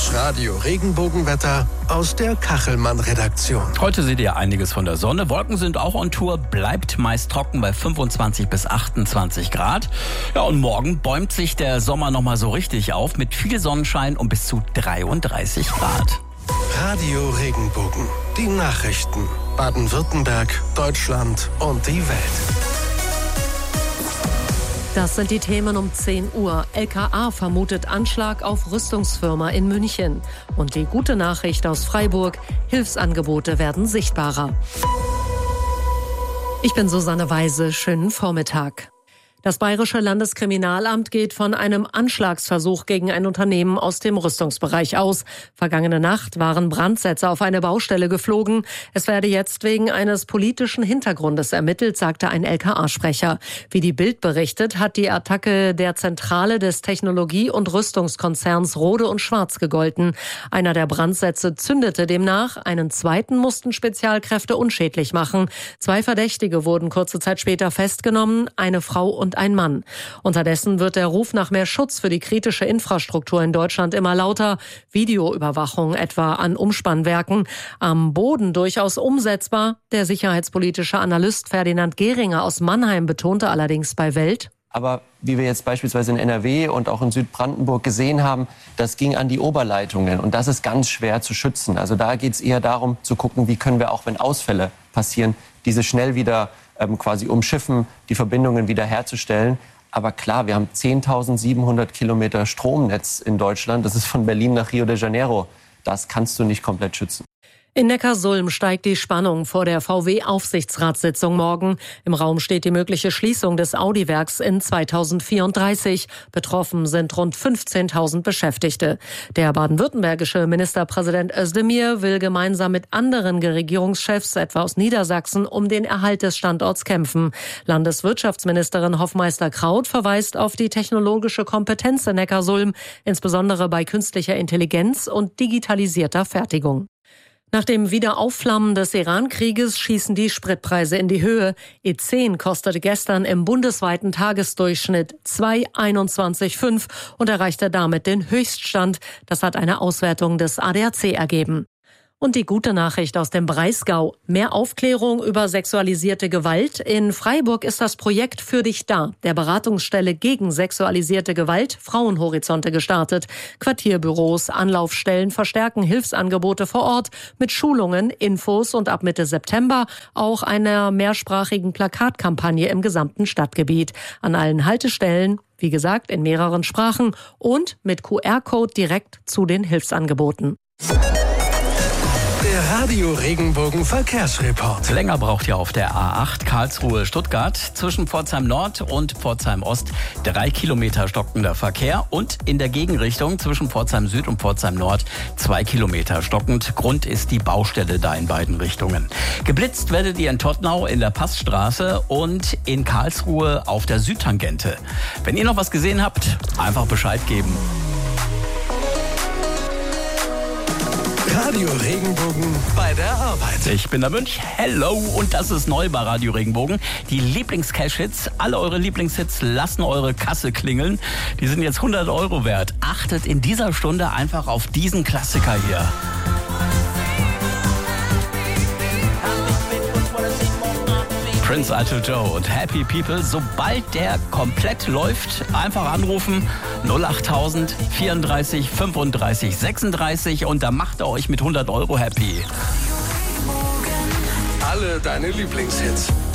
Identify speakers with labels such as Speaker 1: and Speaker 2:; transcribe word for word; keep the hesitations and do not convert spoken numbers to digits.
Speaker 1: Das Radio Regenbogenwetter aus der Kachelmann-Redaktion.
Speaker 2: Heute seht ihr einiges von der Sonne. Wolken sind auch on Tour, bleibt meist trocken bei fünfundzwanzig bis achtundzwanzig Grad. Ja, und morgen bäumt sich der Sommer nochmal so richtig auf mit viel Sonnenschein und bis zu dreiunddreißig Grad.
Speaker 1: Radio Regenbogen, die Nachrichten. Baden-Württemberg, Deutschland und die Welt.
Speaker 3: Das sind die Themen um zehn Uhr. L K A vermutet Anschlag auf Rüstungsfirma in München. Und die gute Nachricht aus Freiburg: Hilfsangebote werden sichtbarer. Ich bin Susanne Weise. Schönen Vormittag. Das Bayerische Landeskriminalamt geht von einem Anschlagsversuch gegen ein Unternehmen aus dem Rüstungsbereich aus. Vergangene Nacht waren Brandsätze auf eine Baustelle geflogen. Es werde jetzt wegen eines politischen Hintergrundes ermittelt, sagte ein L K A-Sprecher. Wie die Bild berichtet, hat die Attacke der Zentrale des Technologie- und Rüstungskonzerns Rohde und Schwarz gegolten. Einer der Brandsätze zündete demnach, einen zweiten mussten Spezialkräfte unschädlich machen. Zwei Verdächtige wurden kurze Zeit später festgenommen, eine Frau und ein Mann. Unterdessen wird der Ruf nach mehr Schutz für die kritische Infrastruktur in Deutschland immer lauter. Videoüberwachung etwa an Umspannwerken. Am Boden durchaus umsetzbar. Der sicherheitspolitische Analyst Ferdinand Gehringer aus Mannheim betonte allerdings bei Welt:
Speaker 4: Aber wie wir jetzt beispielsweise in N R W und auch in Südbrandenburg gesehen haben, das ging an die Oberleitungen. Und das ist ganz schwer zu schützen. Also da geht es eher darum zu gucken, wie können wir auch, wenn Ausfälle passieren, diese schnell wieder ähm, quasi umschiffen, die Verbindungen wieder herzustellen. Aber klar, wir haben zehntausendsiebenhundert Kilometer Stromnetz in Deutschland. Das ist von Berlin nach Rio de Janeiro. Das kannst du nicht komplett schützen.
Speaker 3: In Neckarsulm steigt die Spannung vor der V W-Aufsichtsratssitzung morgen. Im Raum steht die mögliche Schließung des Audi-Werks in zweitausendvierunddreißig. Betroffen sind rund fünfzehntausend Beschäftigte. Der baden-württembergische Ministerpräsident Özdemir will gemeinsam mit anderen Regierungschefs, etwa aus Niedersachsen, um den Erhalt des Standorts kämpfen. Landeswirtschaftsministerin Hoffmeister-Kraut verweist auf die technologische Kompetenz in Neckarsulm, insbesondere bei künstlicher Intelligenz und digitalisierter Fertigung. Nach dem Wiederaufflammen des Iran-Krieges schießen die Spritpreise in die Höhe. E zehn kostete gestern im bundesweiten Tagesdurchschnitt zwei Komma einundzwanzig Komma fünf und erreichte damit den Höchststand. Das hat eine Auswertung des A D A C ergeben. Und die gute Nachricht aus dem Breisgau: Mehr Aufklärung über sexualisierte Gewalt. In Freiburg ist das Projekt Für dich da, der Beratungsstelle gegen sexualisierte Gewalt, Frauenhorizonte, gestartet. Quartierbüros, Anlaufstellen verstärken Hilfsangebote vor Ort mit Schulungen, Infos und ab Mitte September auch einer mehrsprachigen Plakatkampagne im gesamten Stadtgebiet. An allen Haltestellen, wie gesagt, in mehreren Sprachen und mit Q R-Code direkt zu den Hilfsangeboten.
Speaker 1: Der Radio Regenbogen Verkehrsreport.
Speaker 2: Länger braucht ihr auf der A acht Karlsruhe-Stuttgart zwischen Pforzheim Nord und Pforzheim Ost drei Kilometer stockender Verkehr und in der Gegenrichtung zwischen Pforzheim Süd und Pforzheim Nord zwei Kilometer stockend. Grund ist die Baustelle da in beiden Richtungen. Geblitzt werdet ihr in Tottnau in der Passstraße und in Karlsruhe auf der Südtangente. Wenn ihr noch was gesehen habt, einfach Bescheid geben.
Speaker 1: Radio Regenbogen bei der Arbeit.
Speaker 2: Ich bin der Münch. Hello. Und das ist neu bei Radio Regenbogen. Die Lieblings-Cash-Hits. Alle eure Lieblingshits lassen eure Kasse klingeln. Die sind jetzt hundert Euro wert. Achtet in dieser Stunde einfach auf diesen Klassiker hier. Prince Alto Joe und Happy People. Sobald der komplett läuft, einfach anrufen. null achttausend vierunddreißig fünfunddreißig sechsunddreißig und da macht er euch mit hundert Euro happy.
Speaker 1: Alle deine Lieblingshits.